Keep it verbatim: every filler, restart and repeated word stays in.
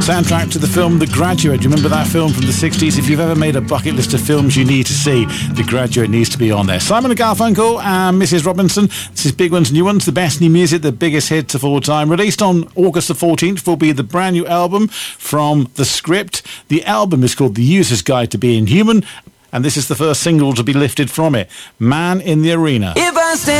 Soundtrack to the film The Graduate. Do you remember that film from the sixties? If you've ever made a bucket list of films you need to see, The Graduate needs to be on there. Simon and Garfunkel and Missus Robinson. This is Big Ones, New Ones, the best new music, the biggest hits of all time. Released on August the fourteenth will be the brand new album from The Script. The album is called The User's Guide to Being Human, and this is the first single to be lifted from it, Man in the Arena. If I stand